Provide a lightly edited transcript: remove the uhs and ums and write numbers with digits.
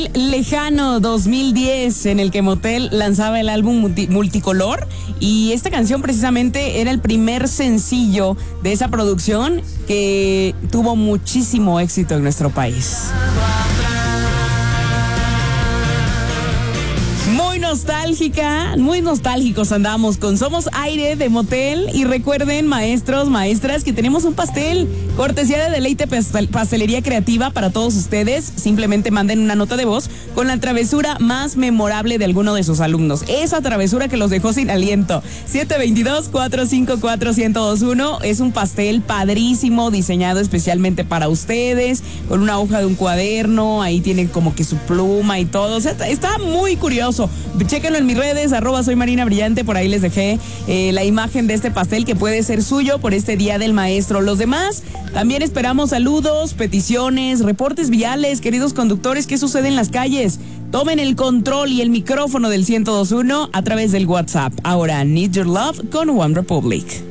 Lejano 2010, en el que Motel lanzaba el álbum Multicolor, y esta canción precisamente era el primer sencillo de esa producción que tuvo muchísimo éxito en nuestro país. Muy nostálgicos andamos con Somos Aire de Motel. Y recuerden, maestros, maestras, que tenemos un pastel cortesía de Deleite Pastelería Creativa para todos ustedes. Simplemente manden una nota de voz con la travesura más memorable de alguno de sus alumnos, esa travesura que los dejó sin aliento. 722-454-1021. Es un pastel padrísimo, diseñado especialmente para ustedes, con una hoja de un cuaderno, ahí tienen como que su pluma y todo. O sea, está muy curioso. Chéquenlo en mis redes, @soy Marina Brillante. Por ahí les dejé la imagen de este pastel que puede ser suyo por este Día del Maestro. Los demás, también esperamos saludos, peticiones, reportes viales. Queridos conductores, ¿qué sucede en las calles? Tomen el control y el micrófono del 102.1 a través del WhatsApp. Ahora, Need Your Love con One Republic.